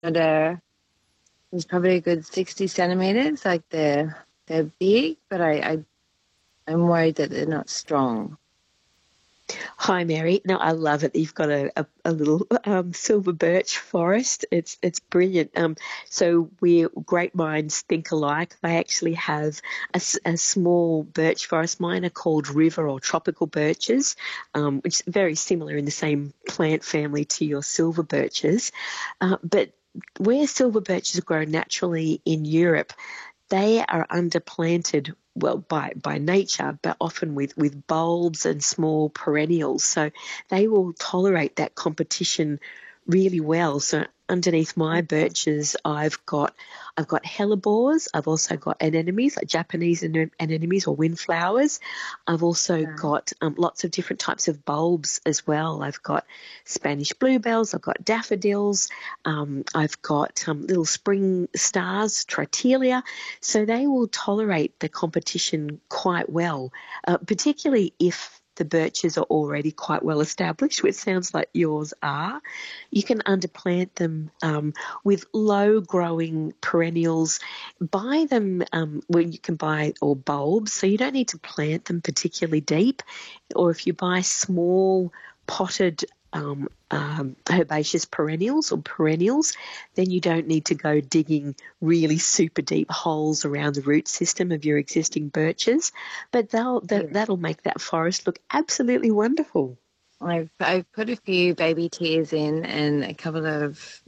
It's probably a good 60 centimeters. Like they're big, but I'm worried that they're not strong. Hi, Mary. No, I love it. You've got a little silver birch forest. It's brilliant. So great minds think alike. They actually have a small birch forest. Mine are called river or tropical birches, which is very similar in the same plant family to your silver birches. But where silver birches grow naturally in Europe, they are underplanted, well, by nature, but often with bulbs and small perennials. So they will tolerate that competition really well. So underneath my birches, I've got hellebores. I've also got anemones, like Japanese anemones or windflowers. I've also got lots of different types of bulbs as well. I've got Spanish bluebells. I've got daffodils. I've got little spring stars, Tritilia. So they will tolerate the competition quite well, particularly if the birches are already quite well established, which sounds like yours are. You can underplant them with low-growing perennials. Buy them where you can buy, or bulbs, so you don't need to plant them particularly deep. Or if you buy small potted herbaceous perennials, then you don't need to go digging really super deep holes around the root system of your existing birches. But that'll make that forest look absolutely wonderful. I've put a few baby tears in and a couple of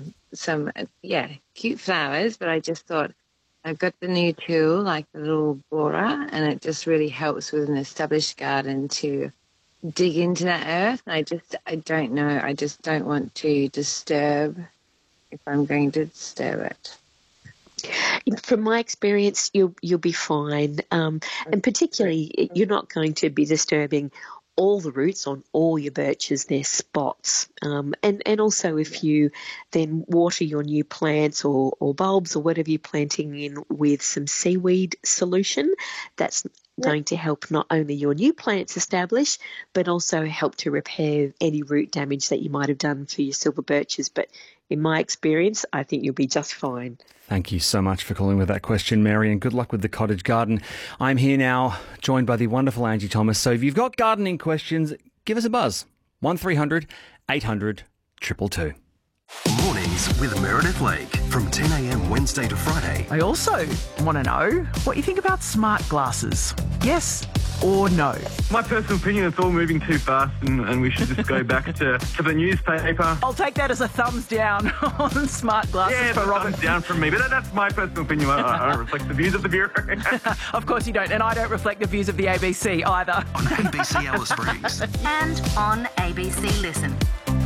cute flowers, but I just thought I've got the new tool, like the little borer, and it just really helps with an established garden to dig into that earth. And I don't know. I just don't want to disturb if I'm going to disturb it. From my experience, you'll be fine, and particularly you're not going to be disturbing all the roots on all your birches. They're spots, and also if you then water your new plants or bulbs or whatever you're planting in with some seaweed solution, that's going to help not only your new plants establish, but also help to repair any root damage that you might have done for your silver birches. But in my experience, I think you'll be just fine. Thank you so much for calling with that question, Mary, and good luck with the cottage garden. I'm here now, joined by the wonderful Angie Thomas. So if you've got gardening questions, give us a buzz. 1300 800 222. Mornings with Meredith Lake from 10 a.m. Wednesday to Friday. I also want to know what you think about smart glasses. Yes or no? My personal opinion, it's all moving too fast and we should just go back to the newspaper. I'll take that as a thumbs down on smart glasses for Robert. Thumbs down from me, but that's my personal opinion. I don't reflect the views of the Bureau. Of course you don't, and I don't reflect the views of the ABC either. On ABC Alice Springs. And on ABC Listen.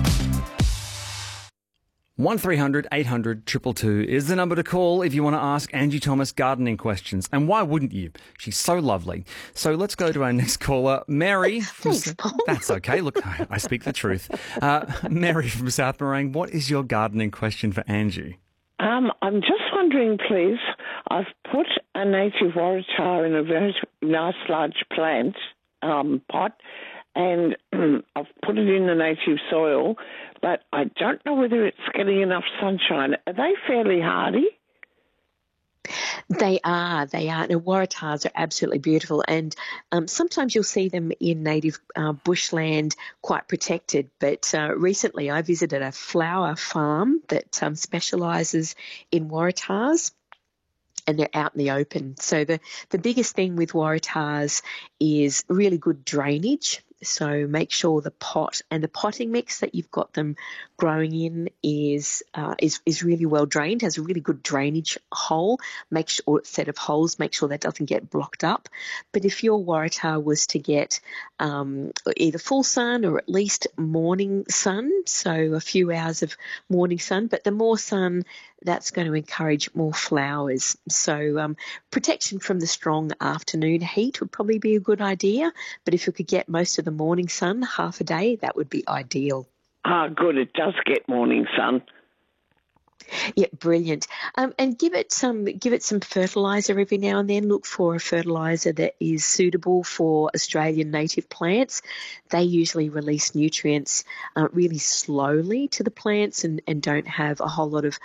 1300 800 222 is the number to call if you want to ask Angie Thomas gardening questions. And why wouldn't you? She's so lovely. So let's go to our next caller, Mary. Thanks, Paul. That's okay. Look, I speak the truth. Mary from South Morang, what is your gardening question for Angie? I'm just wondering, please, I've put a native waratah in a very nice large plant pot, and I've put it in the native soil, but I don't know whether it's getting enough sunshine. Are they fairly hardy? They are. The waratahs are absolutely beautiful, and sometimes you'll see them in native bushland, quite protected. But recently I visited a flower farm that specialises in waratahs, and they're out in the open. So the biggest thing with waratahs is really good drainage. So make sure the pot and the potting mix that you've got them growing in is really well drained, has a really good drainage hole. Set of holes, make sure that doesn't get blocked up. But if your waratah was to get either full sun or at least morning sun, so a few hours of morning sun, but the more sun, that's going to encourage more flowers. So protection from the strong afternoon heat would probably be a good idea. But if you could get most of the morning sun, half a day, that would be ideal. Good. It does get morning sun. Yeah, brilliant. And give it some fertiliser every now and then. Look for a fertiliser that is suitable for Australian native plants. They usually release nutrients really slowly to the plants and don't have a whole lot of